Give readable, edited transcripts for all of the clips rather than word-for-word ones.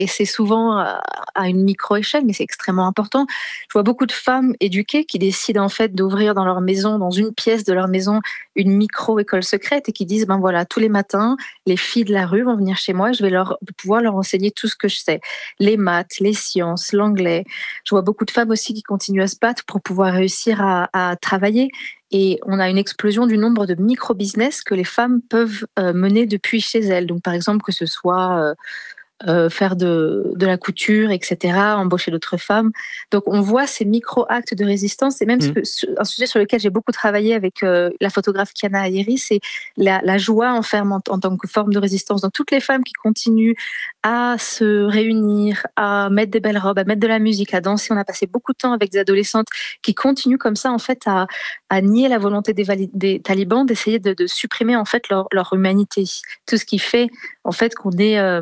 Et c'est souvent à une micro-échelle, mais c'est extrêmement important. Je vois beaucoup de femmes éduquées qui décident en fait d'ouvrir dans leur maison, dans une pièce de leur maison, une micro-école secrète et qui disent, ben voilà, tous les matins, les filles de la rue vont venir chez moi, je vais pouvoir leur enseigner tout ce que je sais. Les maths, les sciences, l'anglais. Je vois beaucoup de femmes aussi qui continuent à se battre pour pouvoir réussir à travailler. Et on a une explosion du nombre de micro-business que les femmes peuvent mener depuis chez elles. Donc, par exemple, que ce soit faire de la couture, etc., embaucher d'autres femmes. Donc, on voit ces micro-actes de résistance. C'est même un sujet sur lequel j'ai beaucoup travaillé avec la photographe Kiana Ayeri, c'est la joie en tant que forme de résistance. Donc, toutes les femmes qui continuent à se réunir, à mettre des belles robes, à mettre de la musique, à danser. On a passé beaucoup de temps avec des adolescentes qui continuent comme ça, en fait, à nier la volonté des talibans d'essayer de supprimer, en fait, leur humanité. Tout ce qui fait, en fait, qu'on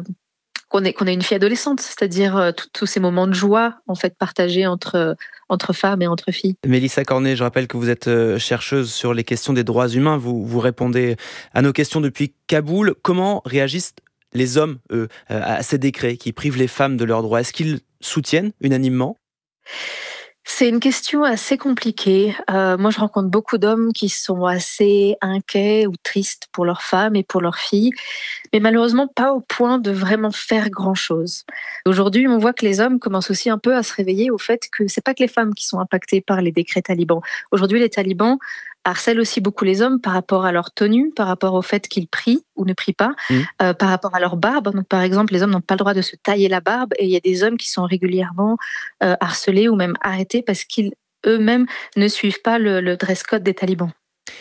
est une fille adolescente, c'est-à-dire tous ces moments de joie en fait partagés entre femmes et entre filles. Mélissa Cornet, je rappelle que vous êtes chercheuse sur les questions des droits humains. Vous répondez à nos questions depuis Kaboul. Comment réagissent les hommes, eux, à ces décrets qui privent les femmes de leurs droits? Est-ce qu'ils soutiennent unanimement ? C'est une question assez compliquée. Moi, je rencontre beaucoup d'hommes qui sont assez inquiets ou tristes pour leurs femmes et pour leurs filles, mais malheureusement pas au point de vraiment faire grand-chose. Aujourd'hui, on voit que les hommes commencent aussi un peu à se réveiller au fait que c'est pas que les femmes qui sont impactées par les décrets talibans. Aujourd'hui, les talibans harcèlent aussi beaucoup les hommes par rapport à leur tenue, par rapport au fait qu'ils prient ou ne prient pas, par rapport à leur barbe. Donc, par exemple, les hommes n'ont pas le droit de se tailler la barbe et il y a des hommes qui sont régulièrement harcelés ou même arrêtés parce qu'ils eux-mêmes ne suivent pas le dress code des talibans.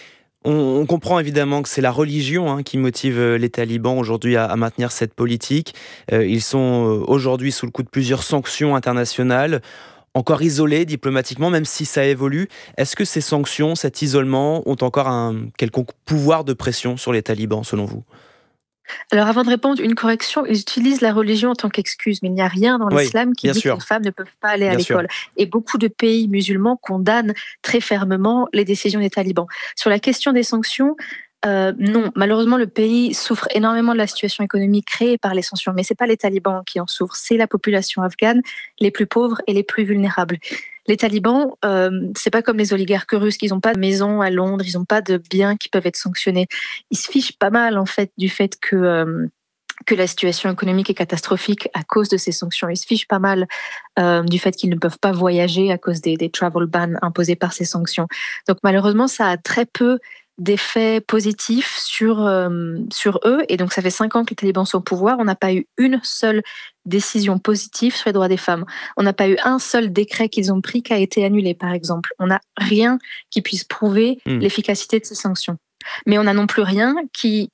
On comprend évidemment que c'est la religion qui motive les talibans aujourd'hui à maintenir cette politique. Ils sont aujourd'hui sous le coup de plusieurs sanctions internationales, encore isolés diplomatiquement, même si ça évolue. Est-ce que ces sanctions, cet isolement, ont encore un quelconque pouvoir de pression sur les talibans, selon vous ? Alors avant de répondre, une correction, ils utilisent la religion en tant qu'excuse, mais il n'y a rien dans l'islam qui dit que les femmes ne peuvent pas aller à l'école. Et beaucoup de pays musulmans condamnent très fermement les décisions des talibans. Sur la question des sanctions, non, malheureusement le pays souffre énormément de la situation économique créée par les sanctions, mais c'est pas les talibans qui en souffrent, c'est la population afghane, les plus pauvres et les plus vulnérables. Les talibans, c'est pas comme les oligarques russes, ils n'ont pas de maison à Londres, ils n'ont pas de biens qui peuvent être sanctionnés. Ils se fichent pas mal en fait du fait que la situation économique est catastrophique à cause de ces sanctions. Ils se fichent pas mal du fait qu'ils ne peuvent pas voyager à cause des travel bans imposés par ces sanctions. Donc malheureusement, ça a très peu d'effets positifs sur eux. Et donc ça fait 5 ans que les talibans sont au pouvoir. On n'a pas eu une seule décision positive sur les droits des femmes. On n'a pas eu un seul décret qu'ils ont pris qui a été annulé, par exemple. On n'a rien qui puisse prouver l'efficacité de ces sanctions. Mais on n'a non plus rien qui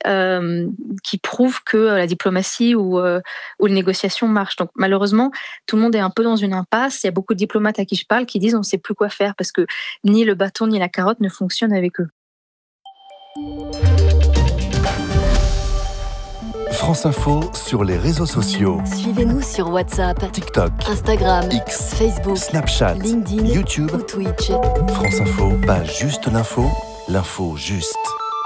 prouve que la diplomatie ou les négociations marchent. Donc malheureusement, tout le monde est un peu dans une impasse. Il y a beaucoup de diplomates à qui je parle qui disent on ne sait plus quoi faire parce que ni le bâton ni la carotte ne fonctionnent avec eux. France Info sur les réseaux sociaux. Suivez-nous sur WhatsApp, TikTok, Instagram, X, Facebook, Snapchat, LinkedIn, YouTube ou Twitch. France Info, pas juste l'info, l'info juste.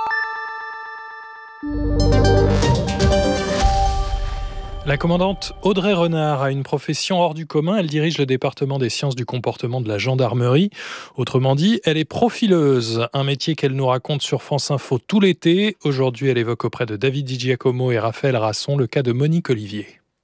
La commandante Audrey Renard a une profession hors du commun. Elle dirige le département des sciences du comportement de la gendarmerie. Autrement dit, elle est profileuse, un métier qu'elle nous raconte sur France Info tout l'été. Aujourd'hui, elle évoque auprès de David Di Giacomo et Raphaël Rasson le cas de Monique Olivier.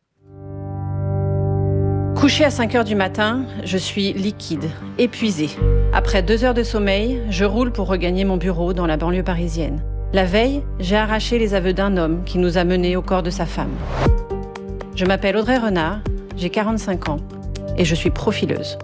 Couchée à 5h du matin, je suis liquide, épuisée. Après 2 heures de sommeil, je roule pour regagner mon bureau dans la banlieue parisienne. La veille, j'ai arraché les aveux d'un homme qui nous a menés au corps de sa femme. Je m'appelle Audrey Renard, j'ai 45 ans et je suis profileuse.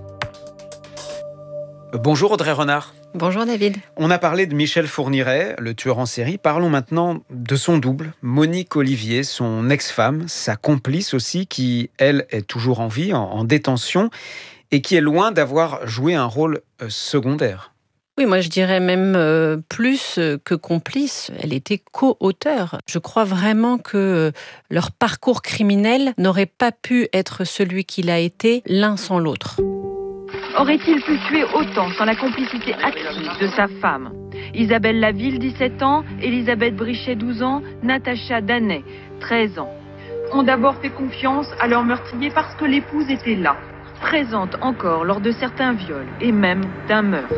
Bonjour Audrey Renard. Bonjour David. On a parlé de Michel Fourniret, le tueur en série. Parlons maintenant de son double, Monique Olivier, son ex-femme, sa complice aussi, qui, elle, est toujours en vie, en détention, et qui est loin d'avoir joué un rôle secondaire. Oui, moi je dirais même plus que complice, elle était co-auteure. Je crois vraiment que leur parcours criminel n'aurait pas pu être celui qu'il a été l'un sans l'autre. Aurait-il pu tuer autant sans la complicité active de sa femme ? Isabelle Laville, 17 ans, Elisabeth Brichet, 12 ans, Natacha Danet, 13 ans. ont d'abord fait confiance à leur meurtrier parce que l'épouse était là, présente encore lors de certains viols et même d'un meurtre.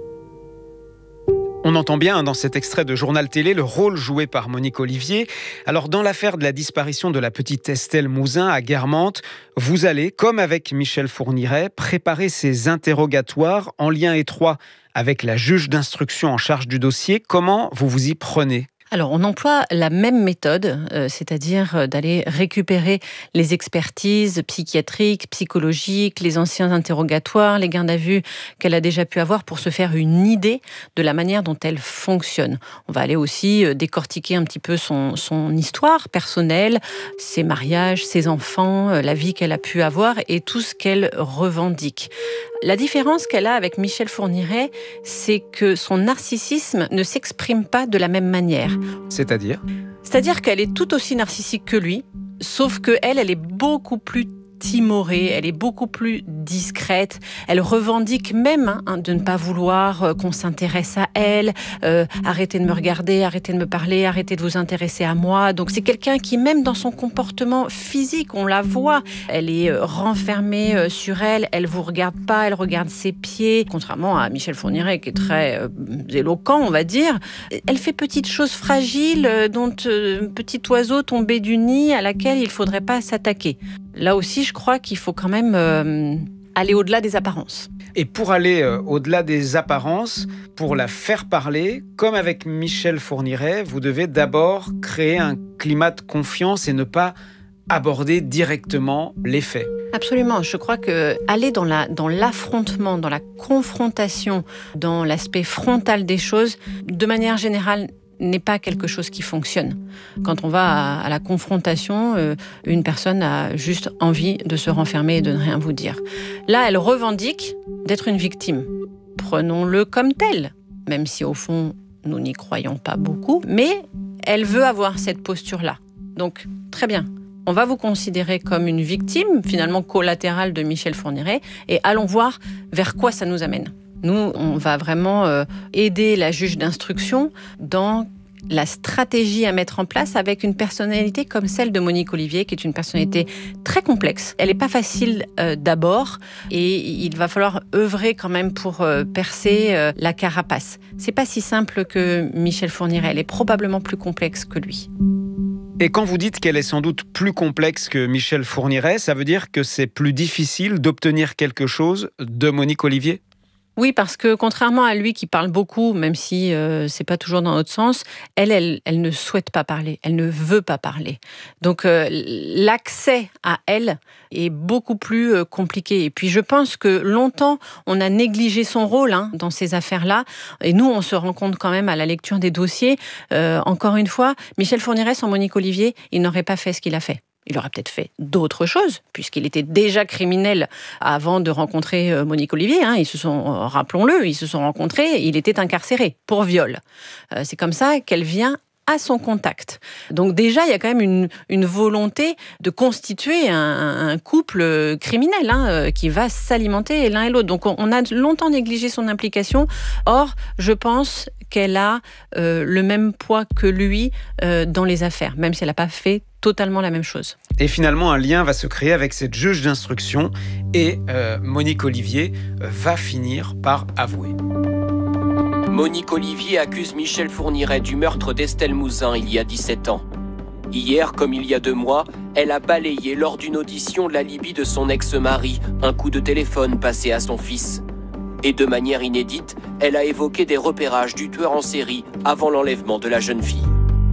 On entend bien dans cet extrait de journal télé le rôle joué par Monique Olivier. Alors dans l'affaire de la disparition de la petite Estelle Mouzin à Guermantes, vous allez, comme avec Michel Fourniret, préparer ces interrogatoires en lien étroit avec la juge d'instruction en charge du dossier. Comment vous vous y prenez ? Alors, on emploie la même méthode, c'est-à-dire d'aller récupérer les expertises psychiatriques, psychologiques, les anciens interrogatoires, les gardes à vue qu'elle a déjà pu avoir pour se faire une idée de la manière dont elle fonctionne. On va aller aussi décortiquer un petit peu son histoire personnelle, ses mariages, ses enfants, la vie qu'elle a pu avoir et tout ce qu'elle revendique. La différence qu'elle a avec Michel Fourniret, c'est que son narcissisme ne s'exprime pas de la même manière. C'est-à-dire ? C'est-à-dire qu'elle est tout aussi narcissique que lui, sauf qu'elle est beaucoup plus timorée, elle est beaucoup plus discrète. Elle revendique même de ne pas vouloir qu'on s'intéresse à elle. Arrêtez de me regarder, arrêtez de me parler, arrêtez de vous intéresser à moi. Donc c'est quelqu'un qui, même dans son comportement physique, on la voit, elle est renfermée sur elle, elle vous regarde pas, elle regarde ses pieds. Contrairement à Michel Fourniret, qui est très éloquent, on va dire. Elle fait petites choses fragiles, dont un petit oiseau tombé du nid à laquelle il faudrait pas s'attaquer. Là aussi, je crois qu'il faut quand même aller au-delà des apparences. Et pour aller au-delà des apparences, pour la faire parler, comme avec Michel Fourniret, vous devez d'abord créer un climat de confiance et ne pas aborder directement les faits. Absolument. Je crois que aller dans l'affrontement, dans la confrontation, dans l'aspect frontal des choses, de manière générale, n'est pas quelque chose qui fonctionne. Quand on va à la confrontation, une personne a juste envie de se renfermer et de ne rien vous dire. Là, elle revendique d'être une victime. Prenons-le comme tel, même si au fond, nous n'y croyons pas beaucoup, mais elle veut avoir cette posture-là. Donc, très bien. On va vous considérer comme une victime, finalement collatérale de Michel Fourniret, et allons voir vers quoi ça nous amène. Nous, on va vraiment aider la juge d'instruction dans la stratégie à mettre en place avec une personnalité comme celle de Monique Olivier, qui est une personnalité très complexe. Elle n'est pas facile d'abord et il va falloir œuvrer quand même pour percer la carapace. C'est pas si simple que Michel Fourniret, elle est probablement plus complexe que lui. Et quand vous dites qu'elle est sans doute plus complexe que Michel Fourniret, ça veut dire que c'est plus difficile d'obtenir quelque chose de Monique Olivier ? Oui, parce que contrairement à lui qui parle beaucoup, même si c'est pas toujours dans notre sens, elle ne souhaite pas parler, elle ne veut pas parler. Donc l'accès à elle est beaucoup plus compliqué. Et puis je pense que longtemps on a négligé son rôle dans ces affaires-là. Et nous, on se rend compte quand même à la lecture des dossiers. Encore une fois, Michel Fourniret sans Monique Olivier, il n'aurait pas fait ce qu'il a fait. Il aurait peut-être fait d'autres choses, puisqu'il était déjà criminel avant de rencontrer Monique Olivier. Rappelons-le, ils se sont rencontrés, il était incarcéré pour viol. C'est comme ça qu'elle vient à son contact. Donc déjà, il y a quand même une volonté de constituer un couple criminel qui va s'alimenter l'un et l'autre. Donc on a longtemps négligé son implication. Or, je pense qu'elle a le même poids que lui dans les affaires, même si elle n'a pas fait totalement la même chose. Et finalement, un lien va se créer avec cette juge d'instruction et Monique Olivier va finir par avouer. Monique Olivier accuse Michel Fourniret du meurtre d'Estelle Mouzin il y a 17 ans. Hier, comme il y a 2 mois, elle a balayé lors d'une audition l'alibi de son ex-mari, un coup de téléphone passé à son fils. Et de manière inédite, elle a évoqué des repérages du tueur en série avant l'enlèvement de la jeune fille.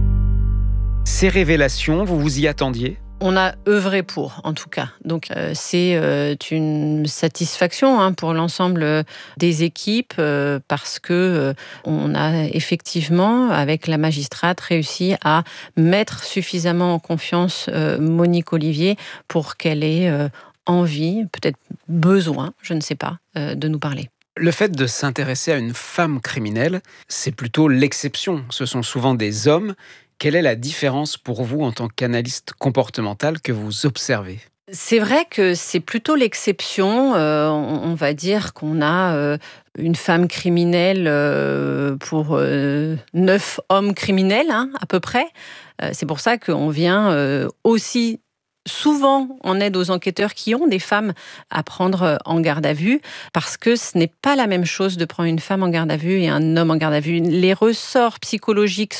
Ces révélations, vous vous y attendiez ? On a œuvré pour, en tout cas. Donc, c'est une satisfaction pour l'ensemble des équipes parce que on a effectivement, avec la magistrate, réussi à mettre suffisamment en confiance Monique Olivier pour qu'elle ait envie, peut-être besoin, je ne sais pas, de nous parler. Le fait de s'intéresser à une femme criminelle, c'est plutôt l'exception. Ce sont souvent des hommes. Quelle est la différence pour vous en tant qu'analyste comportemental que vous observez ? C'est vrai que c'est plutôt l'exception. On va dire qu'on a une femme criminelle pour 9 hommes criminels, à peu près. C'est pour ça qu'on vient aussi souvent en aide aux enquêteurs qui ont des femmes à prendre en garde à vue, parce que ce n'est pas la même chose de prendre une femme en garde à vue et un homme en garde à vue. Les ressorts psychologiques